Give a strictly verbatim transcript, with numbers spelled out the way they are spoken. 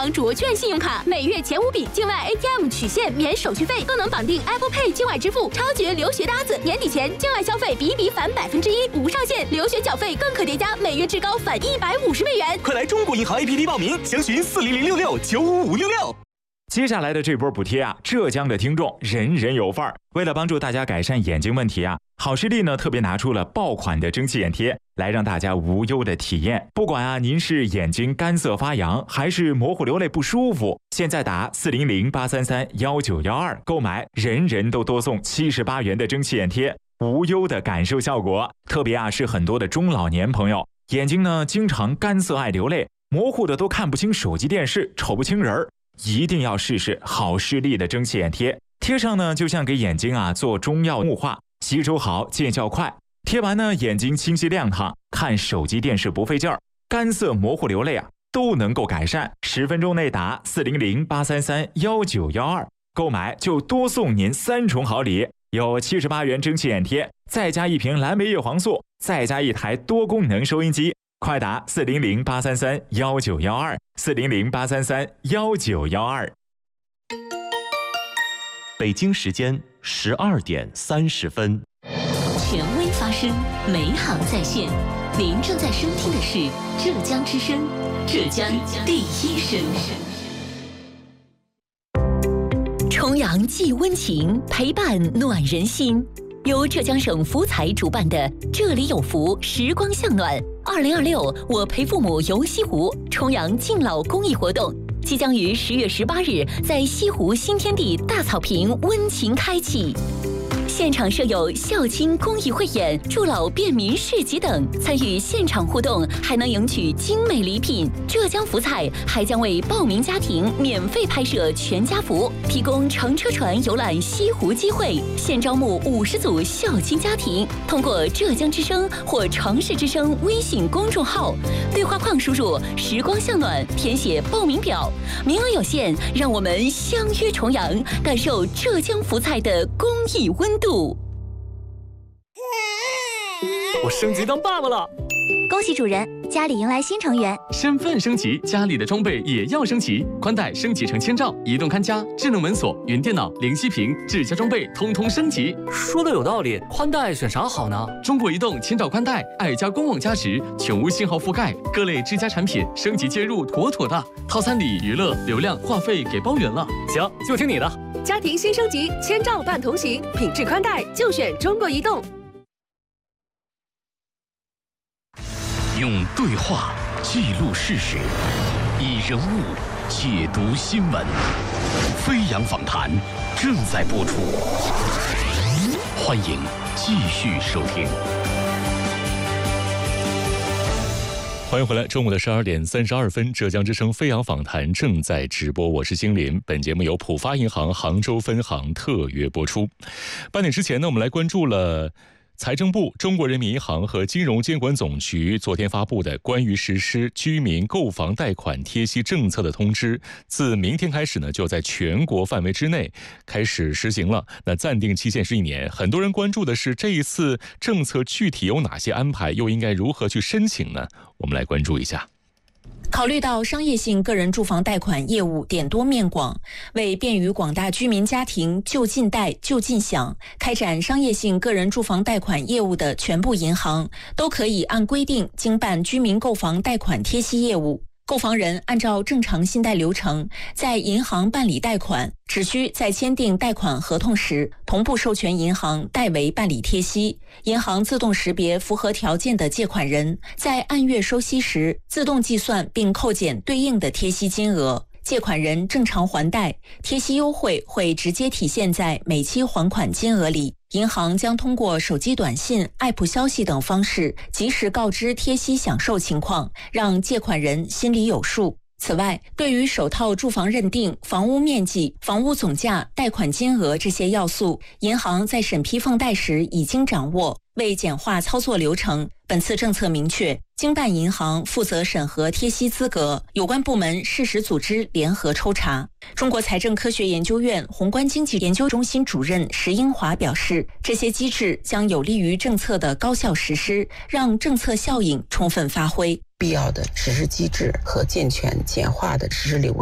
行卓券信用卡，每月前五笔境外 A T M 取现免手续费，更能绑定 Apple Pay 境外支付，超绝留学搭子！年底前境外消费比一比返百分之一，无上限，留学缴费更可叠加，每月至高返一百五十美元。 快来中国银行 A P P 报名，详询四零零六六九五五六六。 接下来的这波补贴啊，浙江的听众人人有份儿。为了帮助大家改善眼睛问题啊，好视力呢特别拿出了爆款的蒸汽眼贴，来让大家无忧的体验。不管啊您是眼睛干涩发痒，还是模糊流泪不舒服，现在打四零零八三三幺九幺二购买，人人都多送七十八元的蒸汽眼贴，无忧的感受效果。特别啊是很多的中老年朋友，眼睛呢经常干涩爱流泪，模糊的都看不清手机电视，瞅不清人儿。一定要试试好视力的蒸汽眼贴，贴上呢就像给眼睛啊做中药木化，吸收好，见效快。贴完呢眼睛清晰亮堂，看手机电视不费劲儿，干涩模糊流泪啊都能够改善。十分钟内打四零零八三三幺九幺二购买就多送您三重好礼，有七十八元蒸汽眼贴，再加一瓶蓝莓叶黄素，再加一台多功能收音机。快打四零零八三三幺九幺二，四零零八三三幺九幺二。 北京时间十二点三十分。 权威发声，美好在线。您正在收听的是浙江之声，浙江第一声。重阳寄温情，陪伴暖人心。由浙江省福彩主办的“这里有福，时光向暖”二零二六我陪父母游西湖重阳敬老公益活动，即将于十月十八日在西湖新天地大草坪温情开启。现场设有孝亲公益汇演、助老便民市集等，参与现场互动还能赢取精美礼品。浙江福彩还将为报名家庭免费拍摄全家福，提供乘车船游览西湖机会。现招募五十组孝亲家庭，通过浙江之声或城市之声微信公众号对话框输入“时光向暖”，填写报名表，名额有限，让我们相约重阳，感受浙江福彩的公益温度。 我升级当爸爸了， 恭喜主人，家里迎来新成员。 身份升级，家里的装备也要升级，宽带升级成千兆，移动看家、智能门锁、云电脑、零息屏、智家装备通通升级。 说的有道理，宽带选啥好呢？ 中国移动千兆宽带，爱家官网加值，全屋信号覆盖，各类智家产品升级接入妥妥的。套餐里娱乐、流量、话费给包圆了。 行，就听你的。 家庭新升级，千兆伴同行，品质宽带就选中国移动。 用对话记录事实，以人物解读新闻。飞扬访谈正在播出，欢迎继续收听。 欢迎回来，中午的十二点三十二分，浙江之声飞扬访谈正在直播，我是星林。本节目由浦发银行杭州分行特约播出。半点之前呢，我们来关注了财政部、中国人民银行和金融监管总局昨天发布的关于实施居民购房贷款贴息政策的通知，自明天开始呢，就在全国范围之内开始实行了。那暂定期限是一年。很多人关注的是这一次政策具体有哪些安排，又应该如何去申请呢？我们来关注一下。 考虑到商业性个人住房贷款业务点多面广，为便于广大居民家庭就近贷就近享，开展商业性个人住房贷款业务的全部银行都可以按规定经办居民购房贷款贴息业务。购房人按照正常信贷流程在银行办理贷款，只需在签订贷款合同时同步授权银行代为办理贴息，银行自动识别符合条件的借款人，在按月收息时自动计算并扣减对应的贴息金额。借款人正常还贷，贴息优惠会直接体现在每期还款金额里。银行将通过手机短信、App 消息等方式及时告知贴息享受情况，让借款人心里有数。此外，对于首套住房认定、房屋面积、房屋总价、贷款金额这些要素，银行在审批放贷时已经掌握。为简化操作流程，本次政策明确，经办银行负责审核贴息资格，有关部门适时组织联合抽查。中国财政科学研究院宏观经济研究中心主任石英华表示，这些机制将有利于政策的高效实施，让政策效应充分发挥。 必要的实施机制和健全简化的实施流